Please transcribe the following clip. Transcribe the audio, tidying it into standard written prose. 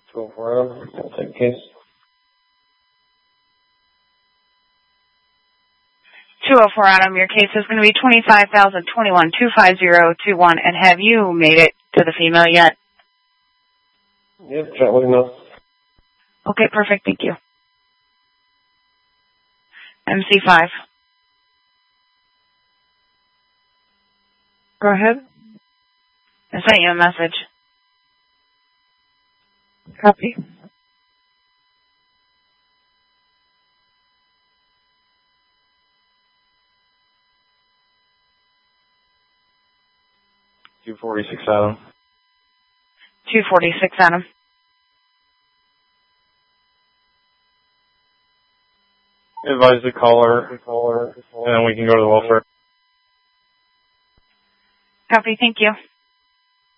204 Adam. I'll take the case. 204 Adam, your case is going to be 25,021-25021, and have you made it to the female yet? Yep, chat with enough. Okay, perfect, thank you. MC5. Go ahead. I sent you a message. Copy. $246 Adam. 246 Adam. Advise the caller, and then we can go to the welfare. Copy, thank you.